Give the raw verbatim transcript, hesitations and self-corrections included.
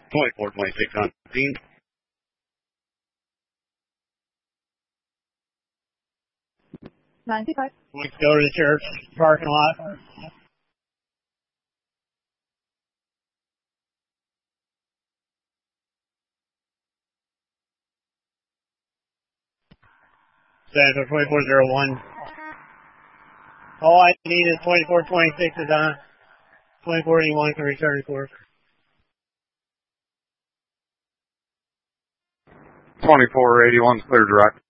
twenty-four twenty-six on scene. ninety-five. Let's go to the church parking lot. Center twenty-four oh one. All I need is twenty-four twenty-six is on. twenty-four eighty-one can return report. twenty-four eighty-one clear direct.